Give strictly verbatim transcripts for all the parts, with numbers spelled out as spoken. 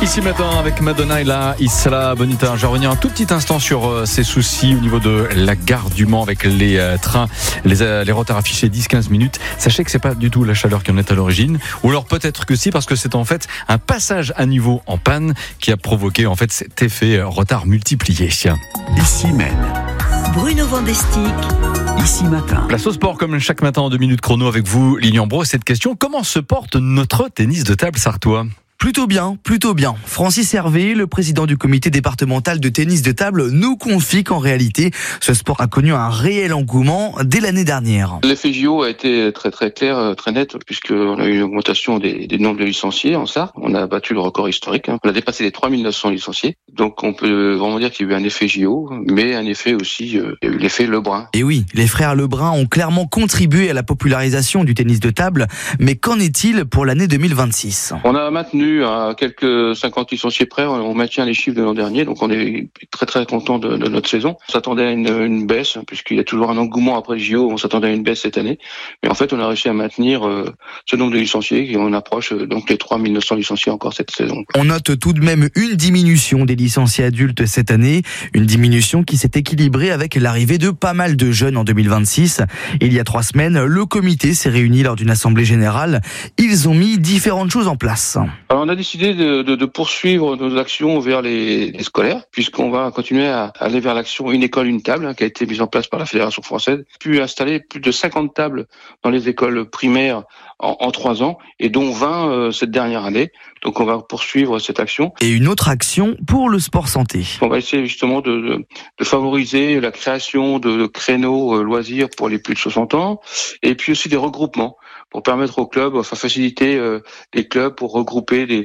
Ici matin avec Madonna et la Isla Bonita. Je vais revenir un tout petit instant sur euh, ces soucis au niveau de la gare du Mans avec les euh, trains, les, euh, les retards affichés dix à quinze minutes. Sachez que c'est pas du tout la chaleur qui en est à l'origine, ou alors peut-être que si, parce que c'est en fait un passage à niveau en panne qui a provoqué en fait cet effet euh, retard multiplié. Ici Maine. Bruno Vandestick. Ici matin. Place au sport comme chaque matin en deux minutes chrono avec vous, Lilian Bro. Cette question, comment se porte notre tennis de table sartois ? Plutôt bien, plutôt bien. Francis Hervé, le président du comité départemental de tennis de table, nous confie qu'en réalité, ce sport a connu un réel engouement dès l'année dernière. L'effet J O a été très très clair, très net, puisqu'on a eu une augmentation des, des nombres de licenciés en ça. On a battu le record historique. Hein. On a dépassé les trois mille neuf cents licenciés. Donc on peut vraiment dire qu'il y a eu un effet J O, mais un effet aussi, euh, il y a eu l'effet Lebrun. Et oui, les frères Lebrun ont clairement contribué à la popularisation du tennis de table. Mais qu'en est-il pour l'année deux mille vingt-six ? On a maintenu à quelques cinquante licenciés près, on maintient les chiffres de l'an dernier, donc on est très très content de, de notre saison. On s'attendait à une, une baisse, puisqu'il y a toujours un engouement après le J O, on s'attendait à une baisse cette année, mais en fait on a réussi à maintenir euh, ce nombre de licenciés et on approche euh, donc les trois mille neuf cents licenciés encore cette saison. On note tout de même une diminution des licenciés adultes cette année, une diminution qui s'est équilibrée avec l'arrivée de pas mal de jeunes en deux mille vingt-six. Il y a trois semaines, le comité s'est réuni lors d'une assemblée générale. Ils ont mis différentes choses en place. Alors on a décidé De, de, de poursuivre nos actions vers les, les scolaires, puisqu'on va continuer à aller vers l'action Une école, une table, hein, qui a été mise en place par la Fédération française, puis installer plus de cinquante tables dans les écoles primaires en, en trois ans, et dont vingt euh, cette dernière année. Donc on va poursuivre cette action. Et une autre action pour le sport santé. On va essayer justement de, de, de favoriser la création de, de créneaux euh, loisirs pour les plus de soixante ans, et puis aussi des regroupements, pour permettre aux clubs, enfin faciliter euh, les clubs pour regrouper des,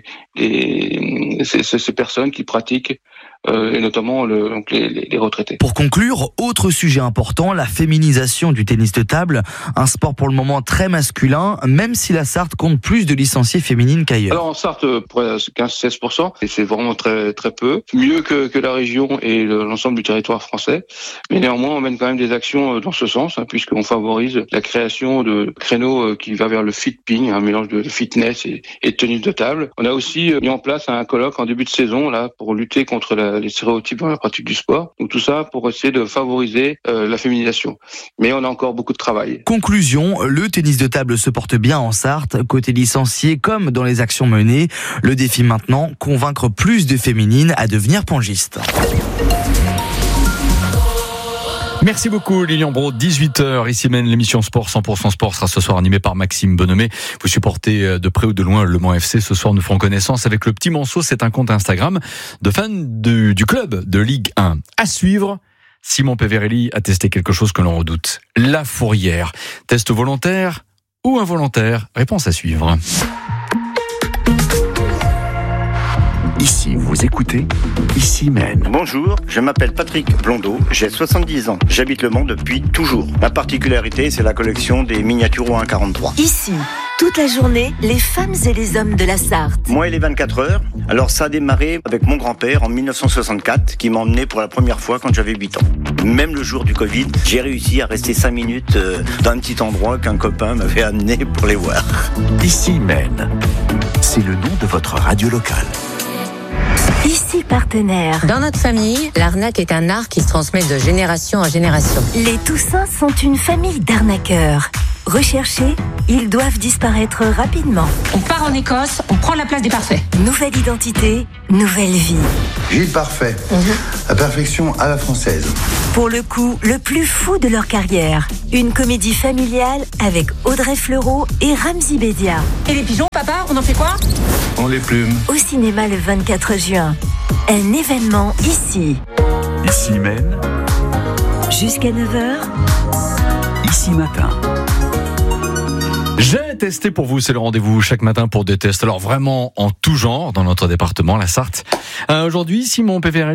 des, ces, ces personnes qui pratiquent, euh, et notamment le, donc les, les retraités. Pour conclure, autre sujet important, la féminisation du tennis de table, un sport pour le moment très masculin, même si la Sarthe compte plus de licenciés féminines qu'ailleurs. Alors en Sarthe, quinze à seize pour cent, et c'est vraiment très très peu, mieux que, que la région et le, l'ensemble du territoire français, mais néanmoins on mène quand même des actions dans ce sens, hein, puisqu'on favorise la création de créneaux qui va vers le fitping, un mélange de fitness et, et de tennis de table. On a aussi mis en place un colloque en début de saison là pour lutter contre la, les stéréotypes dans la pratique du sport. Donc tout ça pour essayer de favoriser euh, la féminisation. Mais on a encore beaucoup de travail. Conclusion, le tennis de table se porte bien en Sarthe, côté licenciés comme dans les actions menées. Le défi maintenant, convaincre plus de féminines à devenir pongistes. Merci beaucoup Lilian Bro, dix-huit heures, ici mène l'émission Sport, cent pour cent Sport sera ce soir animée par Maxime Bonhomé. Vous supportez de près ou de loin le Mans F C, ce soir nous ferons connaissance avec le Petit Monceau, c'est un compte Instagram de fans de, du club de Ligue un. À suivre, Simon Peverelli a testé quelque chose que l'on redoute, la fourrière. Test volontaire ou involontaire? Réponse à suivre. Ici, vous écoutez Ici Maine. Bonjour, je m'appelle Patrick Blondeau, j'ai soixante-dix ans. J'habite le Mans depuis toujours. Ma particularité, c'est la collection des miniatures un quarante-trois. Ici, toute la journée, les femmes et les hommes de la Sarthe. Moi et les vingt-quatre heures. Alors ça a démarré avec mon grand-père en dix-neuf cent soixante-quatre, qui m'a emmené pour la première fois quand j'avais huit ans. Même le jour du Covid, j'ai réussi à rester cinq minutes euh, dans un petit endroit qu'un copain m'avait amené pour les voir. Ici Maine. C'est le nom de votre radio locale. Ici partenaire. Dans notre famille, l'arnaque est un art qui se transmet de génération en génération. Les Toussins sont une famille d'arnaqueurs. Recherchés, ils doivent disparaître rapidement. On part en Écosse, on prend la place des parfaits. Nouvelle identité, nouvelle vie. Gilles Parfait, mmh. La perfection à la française. Pour le coup, le plus fou de leur carrière. Une comédie familiale avec Audrey Fleurot et Ramzy Bedia. Et les pigeons, papa, on en fait quoi? On les plume. Au cinéma le vingt-quatre juin. Un événement ici. Ici Maine. Jusqu'à neuf heures. Ici matin. J'ai testé pour vous, c'est le rendez-vous chaque matin pour des tests. Alors vraiment en tout genre dans notre département, la Sarthe. Euh, aujourd'hui, Simon Peverelli,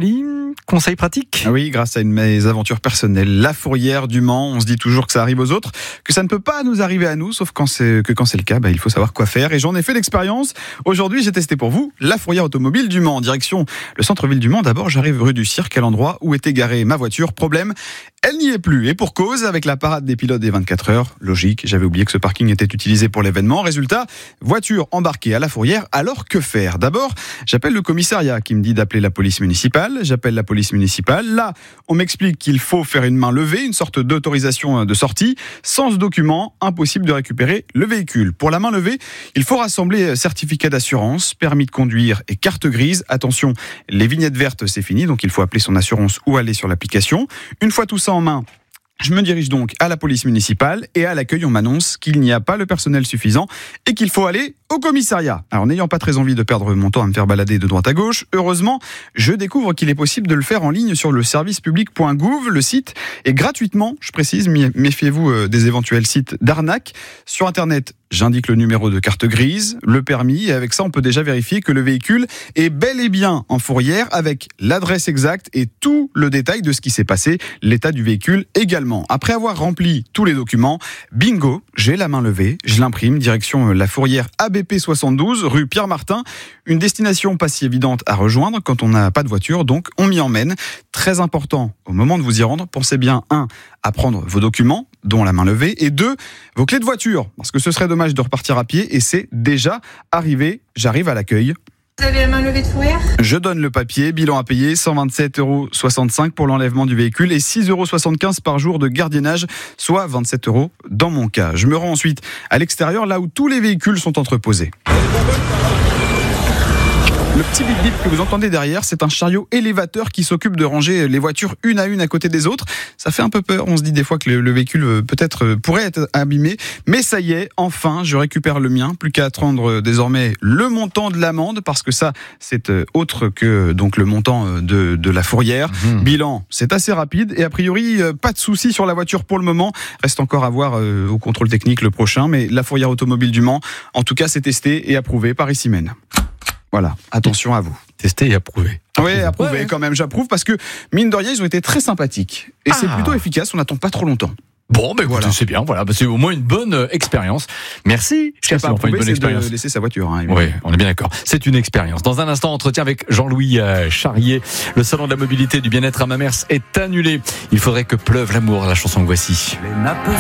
conseil pratique. Oui, grâce à une de mes aventures personnelles, la Fourrière du Mans. On se dit toujours que ça arrive aux autres, que ça ne peut pas nous arriver à nous, sauf quand c'est, que quand c'est le cas, bah, il faut savoir quoi faire. Et j'en ai fait l'expérience. Aujourd'hui, j'ai testé pour vous la Fourrière automobile du Mans. En direction le centre-ville du Mans. D'abord, j'arrive rue du Cirque, à l'endroit où était garée ma voiture. Problème, elle n'y est plus. Et pour cause, avec la parade des pilotes des vingt-quatre heures, logique, j'avais oublié que ce parking était utilisé pour l'événement. Résultat, voiture embarquée à la Fourrière. Alors que faire ? D'abord, j'appelle le commissariat qui me dit d'appeler la police municipale. J'appelle la police municipale. Là, on m'explique qu'il faut faire une main levée, une sorte d'autorisation de sortie. Sans ce document, impossible de récupérer le véhicule. Pour la main levée, il faut rassembler certificat d'assurance, permis de conduire et carte grise. Attention, les vignettes vertes, c'est fini, donc il faut appeler son assurance ou aller sur l'application. Une fois tout ça en main, je me dirige donc à la police municipale et à l'accueil, on m'annonce qu'il n'y a pas le personnel suffisant et qu'il faut aller au commissariat. Alors, n'ayant pas très envie de perdre mon temps à me faire balader de droite à gauche, heureusement, je découvre qu'il est possible de le faire en ligne sur le service public point gouv. Le site est gratuitement, je précise, méfiez-vous des éventuels sites d'arnaque. Sur Internet, j'indique le numéro de carte grise, le permis, et avec ça, on peut déjà vérifier que le véhicule est bel et bien en Fourrière avec l'adresse exacte et tout le détail de ce qui s'est passé, l'état du véhicule également. Après avoir rempli tous les documents, bingo, j'ai la main levée, je l'imprime, direction la Fourrière A B P soixante-douze, rue Pierre-Martin, une destination pas si évidente à rejoindre quand on n'a pas de voiture, donc on m'y emmène. Très important, au moment de vous y rendre, pensez bien, un, à prendre vos documents, dont la main levée, et deux, vos clés de voiture, parce que ce serait dommage de repartir à pied, et c'est déjà arrivé, j'arrive à l'accueil. Vous avez la main levée de Fourrière ? Je donne le papier, bilan à payer, cent vingt-sept euros soixante-cinq pour l'enlèvement du véhicule et six euros soixante-quinze par jour de gardiennage, soit vingt-sept euros dans mon cas. Je me rends ensuite à l'extérieur, là où tous les véhicules sont entreposés. Le petit bip bip que vous entendez derrière, c'est un chariot élévateur qui s'occupe de ranger les voitures une à une à côté des autres. Ça fait un peu peur, on se dit des fois que le, le véhicule peut-être pourrait être abîmé, mais ça y est, enfin, je récupère le mien. Plus qu'à attendre désormais le montant de l'amende, parce que ça, c'est autre que donc le montant de, de la Fourrière. Mmh. Bilan, c'est assez rapide et a priori, pas de souci sur la voiture pour le moment. Reste encore à voir euh, au contrôle technique le prochain, mais la Fourrière automobile du Mans, en tout cas, c'est testé et approuvé par Issymène. Voilà, attention à vous. Testé et approuvé. Oui, approuvé ouais. Quand même, j'approuve parce que, mine de rien, ils ont été très sympathiques. Et ah. c'est plutôt efficace, on n'attend pas trop longtemps. Bon, ben voilà. C'est bien, voilà, c'est au moins une bonne euh, expérience. Merci. Ce qui n'est pas approuvé, une bonne c'est expérience. De laisser sa voiture. Hein, oui, on est bien d'accord. C'est une expérience. Dans un instant, entretien avec Jean-Louis euh, Charrier. Le salon de la mobilité du bien-être à Mamers est annulé. Il faudrait que pleuve l'amour, la chanson que voici.